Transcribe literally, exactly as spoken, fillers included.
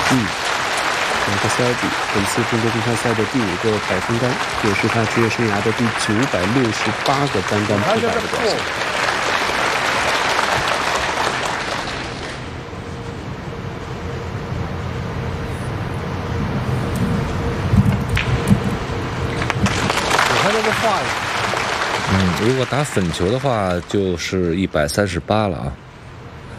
嗯，马克斯尔比本次中国公开赛的第五个百分杆，也是他职业生涯的第九百六十八个单杆破百的表现。 嗯，如果打粉球的话，就是一百三十八了啊。